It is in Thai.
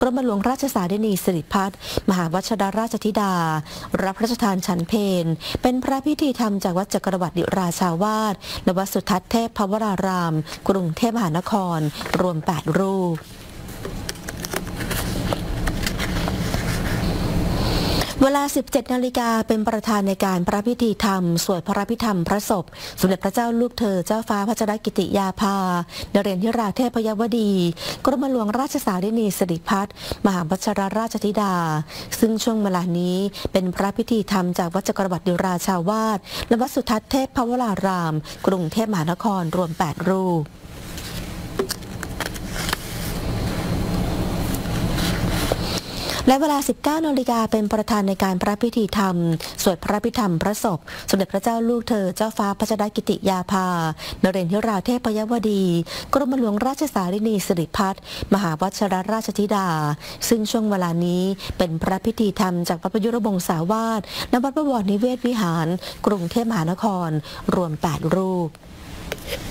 กรมหลวงราชสารินีสิริพัฒน์มหาวชิรราชธิดารับพระราชทานฉันเพลเป็นพระพิธีธรรมจากวัดจักรวรรดิราชาวาสณวัดสุทัศน์เทพภวราราม กรุงเทพมหานครรวม 8 รูปเวลา 17 นาฬิกาเป็นประธานในการพระพิธีธรรมสวดพระพิธรรมพระศพสมเด็จพระเจ้าลูกเธอเจ้าฟ้าพัชรกิติยาภานเรนทิราเทพยวดีกรมหลวงราชสารินีสิริพัฒน์มหาวชิรราชธิดาซึ่งช่วงเวลานี้เป็นพระพิธีธรรมจากวัดจักรวรรดิราชาวาสและวัดสุทัศน์เทพภวราราม กรุงเทพมหานครรวม 8 รูปและเวลา 19 นาฬิกาเป็นประธานในการพระพิธีธรรมสวดพระพิธรรมพระศพสมเด็จพระเจ้าลูกเธอเจ้าฟ้าพัชรกิติยาภานเรนทิราเทพยวดีกรมหลวงราชสารินีสิริพัฒน์มหาวชิรราชธิดาซึ่งช่วงเวลานี้เป็นพระพิธีธรรมจากวัดประยุรวงศาวาสณวัดบวรนิเวศวิหารกรุงเทพมหานครรวม 8 รูป